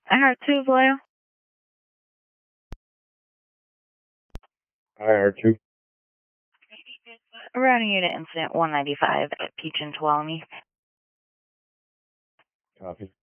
IR2, Vallejo. IR2. Routing you to incident 195 at Peach and Tuolumne. Copy.